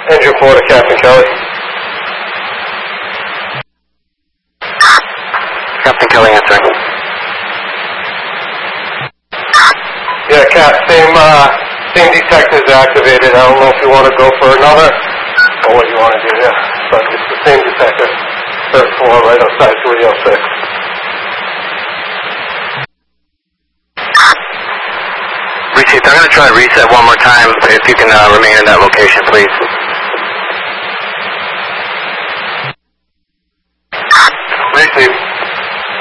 Engine 4 to Captain Kelly. Captain Kelly answering. Yeah, Cap, same detector's activated. I don't know if you want to go for another or what you want to do, yeah. But it's the same detector. Third floor, right outside 306. Received. I'm going to try to reset one more time. If you can remain in that location, please. Received.